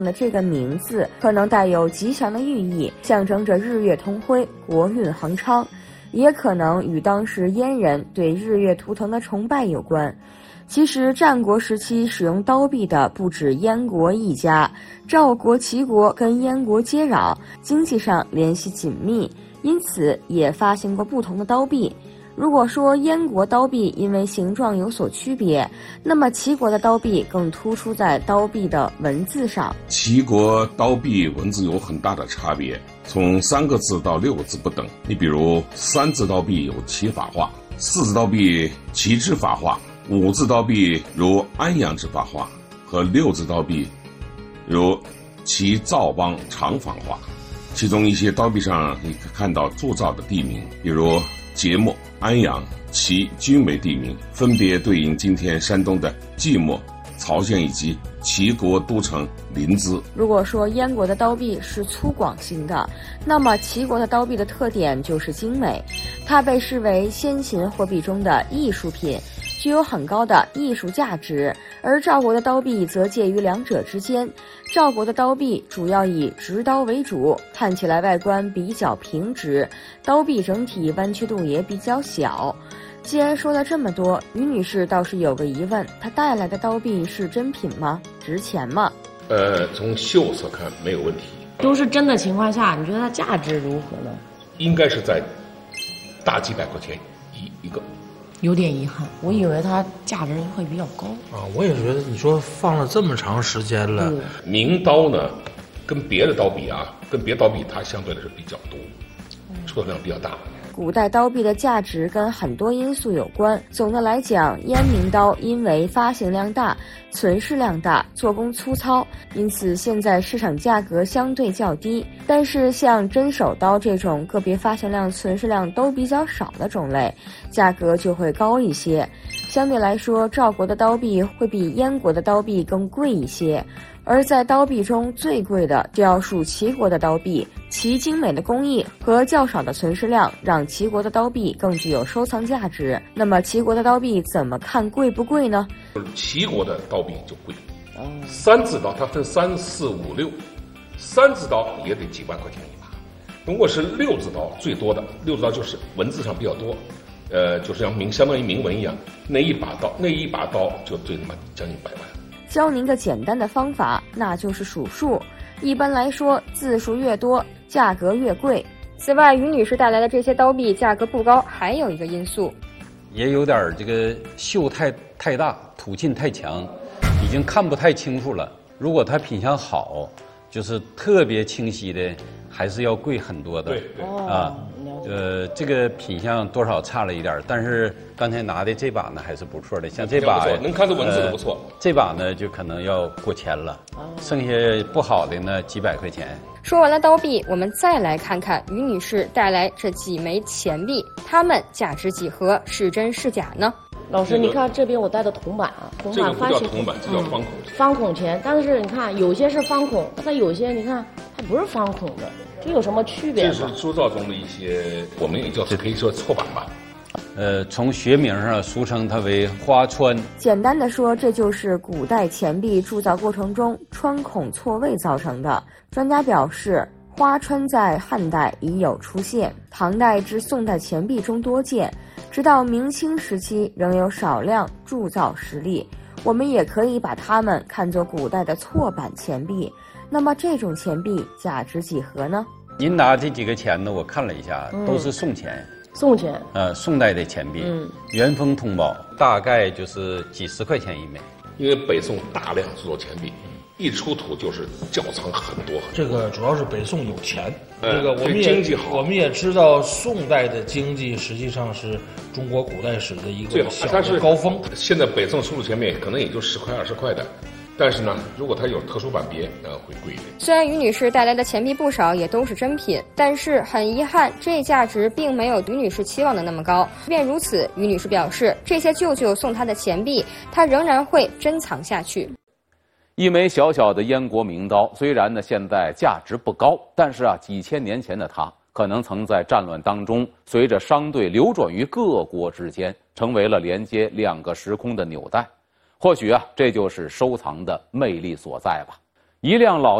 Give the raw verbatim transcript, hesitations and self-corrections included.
的这个名字可能带有吉祥的寓意，象征着日月同辉、国运恒昌，也可能与当时燕人对日月图腾的崇拜有关。其实战国时期使用刀币的不止燕国一家，赵国、齐国跟燕国接壤，经济上联系紧密，因此也发行过不同的刀币。如果说燕国刀币因为形状有所区别，那么齐国的刀币更突出在刀币的文字上。 齐国刀币文字有很大的差别，从三个字到六个字不等。你比如三字刀币有齐法画，四字刀币齐之法画，五字刀币如安阳之法画，和六字刀币如齐赵邦长坊画。其中一些刀币上你可看到铸造的地名，比如节末、安阳、齐均为地名，分别对应今天山东的即墨、曹县以及齐国都城临淄。 如果说燕国的刀币是粗犷型的，那么齐国的刀币的特点就是精美，它被视为先秦货币中的艺术品，具有很高的艺术价值。而赵国的刀币则介于两者之间，赵国的刀币主要以直刀为主，看起来外观比较平直，刀币整体弯曲度也比较小。既然说了这么多，于女士倒是有个疑问，她带来的刀币是真品吗？值钱吗？ 呃，从秀色看没有问题。 都是真的情况下，你觉得它价值如何呢？ 应该是在大几百块钱一一个。 有点遗憾，我以为它价值会比较高啊！我也觉得，你说放了这么长时间了， 嗯、名刀呢，跟别的刀比啊，跟别的刀比它相对来说比较多，出货量比较大。 古代刀币的价值跟很多因素有关。总的来讲，燕明刀因为发行量大、存世量大、做工粗糙，因此现在市场价格相对较低。但是像真手刀这种个别发行量、存世量都比较少的种类，价格就会高一些。相对来说，赵国的刀币会比燕国的刀币更贵一些。而在刀币中最贵的就要数齐国的刀币，其精美的工艺和较少的存世量让齐国的刀币更具有收藏价值。那么齐国的刀币怎么看贵不贵呢？ 齐国的刀币就贵，三字刀它分三四五六，三字刀也得几万块钱一把。如果是六字刀，最多的六字刀就是文字上比较多，呃，就是像铭相当于铭文一样，那一把刀那一把刀就最他妈将近百万。 教您个简单的方法，那就是数数。一般来说，字数越多，价格越贵。此外，于女士带来的这些刀币价格不高，还有一个因素， 也有点这个锈太太大，土沁太强，已经看不太清楚了。如果它品相好，就是特别清晰的，还是要贵很多的。 对对啊。呃，这个品相多少差了一点，但是刚才拿的这把呢还是不错的，像这把能看出文字都不错、 呃。这把呢就可能要过千了，剩下不好的呢几百块钱。 说完了刀币，我们再来看看于女士带来这几枚钱币，它们价值几何，是真是假呢？ 老师，你看这边我带的铜板啊，铜板发行铜板，这叫方孔、 嗯，方孔钱。但是你看，有些是方孔，但有些你看它不是方孔的。这有什么区别？ 这是铸造中的一些，我们也叫可以说错版吧。 呃，从学名上俗称它为花穿。 简单的说，这就是古代钱币铸造过程中穿孔错位造成的。专家表示，花穿在汉代已有出现，唐代至宋代钱币中多见，直到明清时期仍有少量铸造实例。我们也可以把它们看作古代的错版钱币。那么这种钱币价值几何呢？ 您拿这几个钱呢，我看了一下， 嗯、 都是宋钱。 宋钱， 呃，宋代的钱币，嗯，元丰通宝，大概就是几十块钱一枚。 因为北宋大量制作钱币，一出土就是窖藏很多很多。 这个主要是北宋有钱， 呃、 这个我们也经济好， 我们也知道宋代的经济实际上是中国古代史的一个小的高峰。 现在北宋出土钱币可能也就十块二十块的。但是呢，如果它有特殊版别，呃，会贵一点。 虽然于女士带来的钱币不少，也都是真品，但是很遗憾，这价值并没有于女士期望的那么高。即便如此，于女士表示，这些舅舅送她的钱币，她仍然会珍藏下去。 一枚小小的燕国名刀，虽然呢现在价值不高，但是啊，几千年前的它，可能曾在战乱当中，随着商队流转于各国之间，成为了连接两个时空的纽带。或许啊，这就是收藏的魅力所在吧。 一辆老